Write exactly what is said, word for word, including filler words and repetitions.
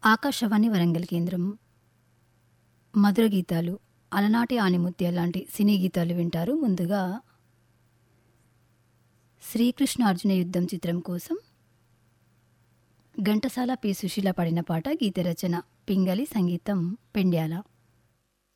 ఆకాశవాణి వరంగల్ కేంద్రం. మధుర గీతాలు, అలనాటి ఆణిముత్యాల లాంటి సినీ గీతాలు వింటారు. ముందుగా శ్రీకృష్ణార్జున యుద్ధం చిత్రం కోసం ఘంటసాల పి సుశీల పాడిన పాట. గీత రచన పింగళి, సంగీతం పెండ్యాల.